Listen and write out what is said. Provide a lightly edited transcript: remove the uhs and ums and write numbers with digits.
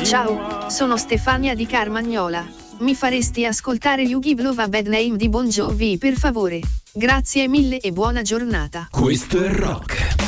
Ciao, sono Stefania di Carmagnola. Mi faresti ascoltare You Give Love a Bad Name di Bon Jovi per favore? Grazie mille e buona giornata. Questo è rock.